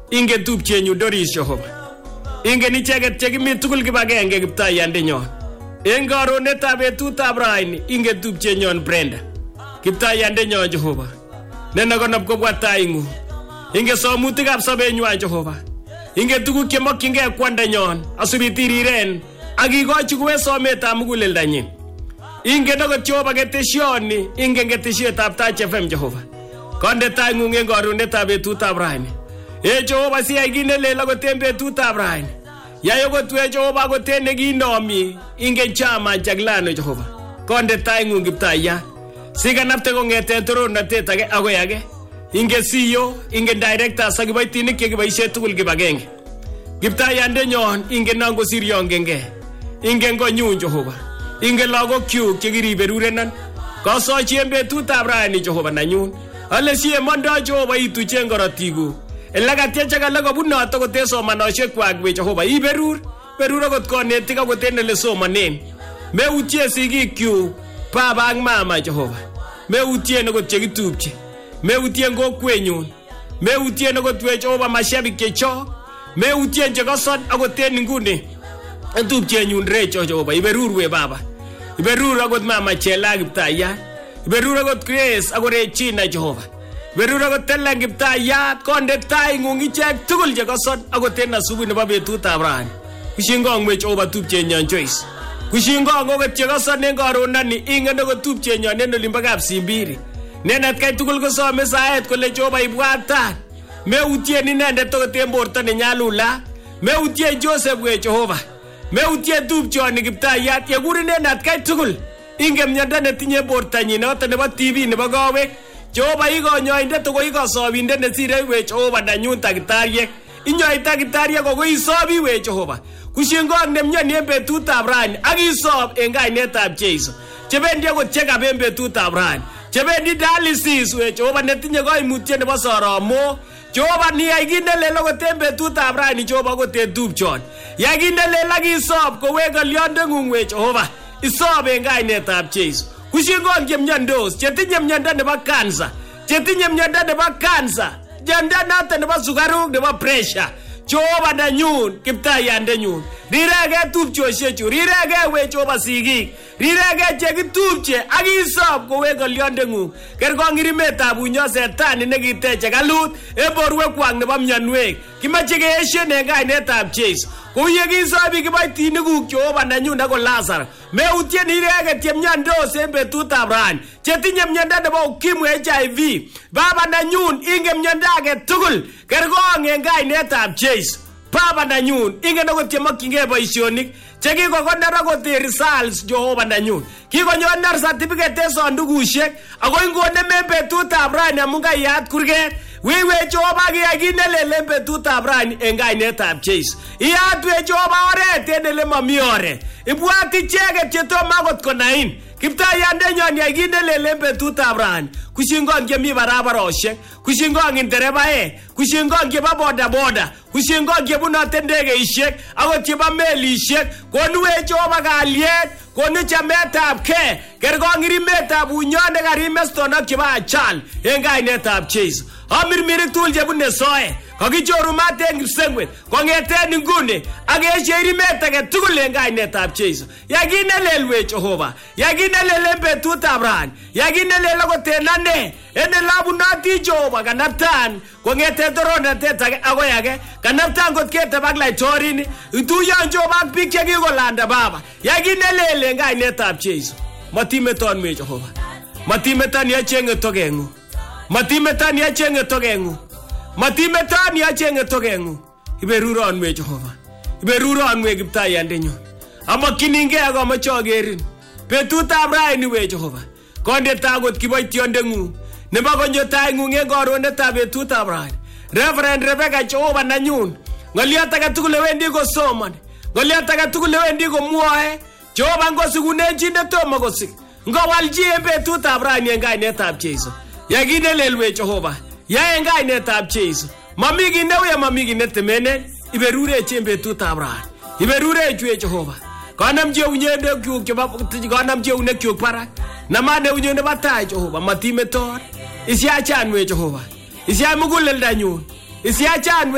Inge tupchenyu Doris Jehova. Inge nicheket chekimi tugul kibagenge Kiptaiyandenyon. En karonetab betutab raini inge tupchenyon Brenda. Kiptaiyandenyon Jehova. Nena konop kobwa taingu. Inge somutikab sobenywan Jehova. Inge tuguk chemokyingei kwandanyon asubitiriren ak ikochi kuwe sometab muguleldanyin. Inge nokot Jehova ketesioni, inge ketesietab Touch FM Jehova. Konde taingung en karonetab betutab raini. Jehova siyai kit nelel akot en betutab raini. Yai okot we Jehova akot en nekinomi inge chama chaklano Jehova. Konde taingung Kiptayat. Sikanapte kong'eten torornatet age akoi age. Inge CEO, inge directors ak kiboitinik chekiboisie tugul kibagenge. Kiptaiyandenyon inge nangosir yongenge. Inge ngonyun Jehova. Inge lagokyuk chekiriberurenon. Kasochi en betutab raini Jehova nanyun. Ale siye mondo Jehova ituchen korotiguk. Elakatiech alak kobunot akot en somanosiekwak we Jehova iberur. Berur akot konetik akot en elesomonen. Meutien sigikyuk baba ak mama Jehova. Meutien akot chekitupche. Meutien kokwenyun. Meutien akot we Jehova mashabik chechok. Meutien chekoson akot en nguni. Tupchenyun Recho Jehova iberur we baba. Iberur akot mama Chela Kiptayat. Iberur akot Grace akot Regina Jehova. Iberur akot Telen Kiptayat konde taingung ichek tugul chekoson akot en asubuhi nebo betutab rani. Kushingong we Jehova tupchenyon Joyce. Kushingong akot chekoson en karonani ingen akot tupchenyon en olimbo Kapsimbiri. Nenet kai tugul kosome saet kole Jehova ibwatan. Meutien inendet akot en borto nenyalulat. Meutien Joseph we Jehova. Meutien tupchoni Kiptayat yekur inendet kai tugul. Inge miondo netinye bortanyin noton nebo TV nebo kowek. Jehova ikonyoindet ako ikosobindet nesire we Jehova nanyun takitariek. Inyoi takitariek ako isobi we Jehova. Kushingong nemnyoni en betutab rani ak isob en kainetab Jeiso. Chebendi akot chekab en betutab rani. Chebendi dialysis we Jehova netinye koimutiet nebo soromok. Jehova niyai kit nelel akot en betutab rani Jehova akot en tupchon. Yai kit nelel ak isob kowe ngolyondeng'ung we Jehova. Isob en kainetab Jeiso. Kushingong chemiondos chetinye miondo nebo cancer. Chetinye miondo nebo cancer. Miondo noton nebo sukaruk nebo pressure. Jehova nanyun Kiptaiyandenyun. Rirege tupchosiechu. Rirege we Jehova sigik. Rirege chekitupche ak isob kowe ngolyondeng'ung. Kerkong irimetab unyo setani nekiteche kalut en borwekwak nebo mionwek. Kimoche keesien en kainetab Jeiso. Kou ye kisobi kiboitinikuk Jehova nanyun ako Lazarus. Meutien ireget chemiondos en betutab rani. Chetinye miondo nebo ukimwi HIV. Baba nanyun inge miondo age tugul. Kerkong en kainetab Jeiso. Baba nanyun ingen akot chemokyingei boisionik. Chekikokonor akot results Jehova nanyun. Kikonyor certificate en sandukusiek. Ako ingonem en betutab rani amun kaiyat kurget. Wiwe Jehova kiyai kit nelel en betutab rani en kainetab Jeiso. Iyat we Jehova oret en ele momi oret. Ibwat icheket chetomo akot konain. Kiptaiyandenyon yai kit nelel en betutab rani. Kushingong chemi barabarosiek. Kushingong nderebaek. Kushingong chebo bodaboda. Kushingong chebunote ndegeisiek. Akot chebo melisiek. Konu we Jehova kalyet. Konu chametabgei. Kerkong irimetab unyon nekarimestonok chebo achal en kainetab Jeiso. Amirmirik tugul chebune soet. Kakichoru mat en kipsengwet. Kong'eten nguni ak eshe irimet age tugul en kainetab Jeiso. Yai kit nelel we Jehova. Yai kit nelel en betutab rani. Yai kit nelel akot en ane. En elabunoti Jehova kanaptan kong'eten torornatet age akoi age. Kanaptan kot keteb ak laitorinik. Ituyon Jehova ak biik chekikolanda Baba. Yai kit nelel en kainetab Jeiso. Matimeton we Jehova. Matimeton yacheng'e tokeng'ung. Matimeton yacheng'e tokeng'ung. Matimeton yacheng'e tokeng'ung. Iberuron we Jehova. Iberuron we Kiptaiyandenyun. Amokyiningei ak amoche akerin. Betutab raini we Jehova. Konde tagot kiboityondeng'ung. Nebo konyo taing'ung en karonetab betutab rani. Reverend Rebecca Jehova nanyun. Ng'olyot age tugul newendi kosomoni. Ng'olyot age tugul newendi komwoe. Jehova ngosikunen chi netomo kosik. Ngowal chi en betutab rani en kainetab Jeiso. Yai kit nelel we Jehova. Yai en kainetab Jeiso. Mami kit neuye mami kit netemenen. Iberurech en betutab rani. Iberurech we Jehova. Kanam eunekyuk barak. Naman eunyun nebo tai Jehova. Matimeton. Isiachan we Jehova. Isiach muguleldanyu. Isiachan